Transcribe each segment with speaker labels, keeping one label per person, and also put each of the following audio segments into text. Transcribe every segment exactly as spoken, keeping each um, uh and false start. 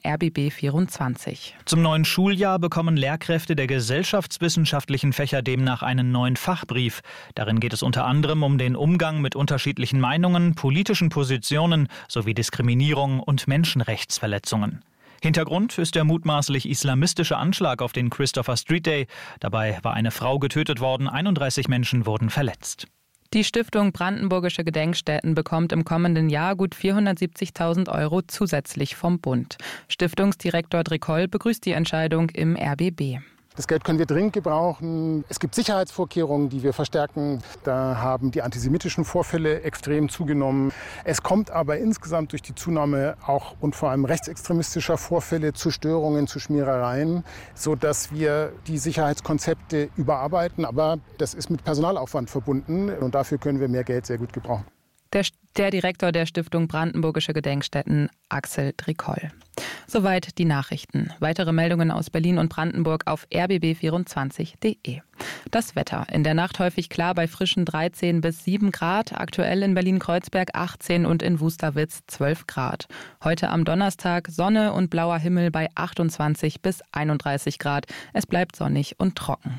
Speaker 1: R B B vierundzwanzig.
Speaker 2: Zum neuen Schuljahr bekommen Lehrkräfte der gesellschaftswissenschaftlichen Fächer demnach einen neuen Fachbrief. Darin geht es unter anderem um den Umgang mit unterschiedlichen Meinungen, politischen Positionen sowie Diskriminierung und Menschenrechtsverletzungen. Hintergrund ist der mutmaßlich islamistische Anschlag auf den Christopher Street Day. Dabei war eine Frau getötet worden, einunddreißig Menschen wurden verletzt.
Speaker 1: Die Stiftung Brandenburgische Gedenkstätten bekommt im kommenden Jahr gut vierhundertsiebzigtausend Euro zusätzlich vom Bund. Stiftungsdirektor Dricol begrüßt die Entscheidung im R B B.
Speaker 3: Das Geld können wir dringend gebrauchen. Es gibt Sicherheitsvorkehrungen, die wir verstärken. Da haben die antisemitischen Vorfälle extrem zugenommen. Es kommt aber insgesamt durch die Zunahme auch und vor allem rechtsextremistischer Vorfälle zu Störungen, zu Schmierereien, sodass wir die Sicherheitskonzepte überarbeiten. Aber das ist mit Personalaufwand verbunden und dafür können wir mehr Geld sehr gut gebrauchen.
Speaker 1: Der, der Direktor der Stiftung Brandenburgische Gedenkstätten, Axel Dricol. Soweit die Nachrichten. Weitere Meldungen aus Berlin und Brandenburg auf r b b vierundzwanzig punkt d e. Das Wetter. In der Nacht häufig klar bei frischen dreizehn bis sieben Grad. Aktuell in Berlin-Kreuzberg achtzehn und in Wusterwitz zwölf Grad. Heute am Donnerstag Sonne und blauer Himmel bei achtundzwanzig bis einunddreißig Grad. Es bleibt sonnig und trocken.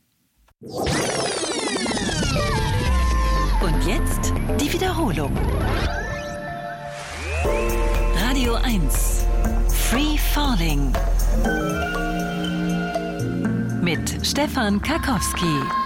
Speaker 4: Und jetzt die Wiederholung. Radio eins. Free Falling. Mit Stefan Karkowski.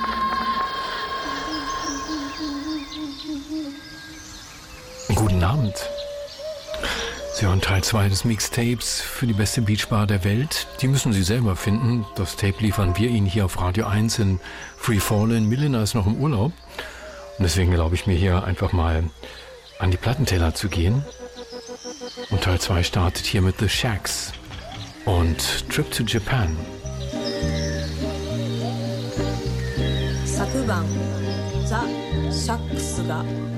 Speaker 5: Guten Abend. Sie hören Teil zwei des Mixtapes für die beste Beachbar der Welt. Die müssen Sie selber finden. Das Tape liefern wir Ihnen hier auf Radio eins in Free Falling. Milena ist noch im Urlaub. Und deswegen erlaube ich mir hier einfach mal an die Plattenteller zu gehen. Und Teil zwei startet hier mit The Shacks und Trip to Japan.
Speaker 6: 昨晩ザ・シャックスが